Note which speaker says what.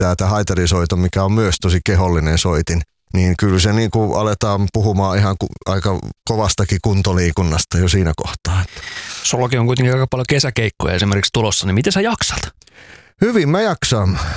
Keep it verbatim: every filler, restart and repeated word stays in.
Speaker 1: kehittää tämä haitarisoito, mikä on myös tosi kehollinen soitin, niin kyllä se niin kuin aletaan puhumaan ihan ku, aika kovastakin kuntoliikunnasta jo siinä kohtaa.
Speaker 2: Sullakin on kuitenkin aika paljon kesäkeikkoja esimerkiksi tulossa, niin miten sä jaksat?
Speaker 1: Hyvin mä jaksan.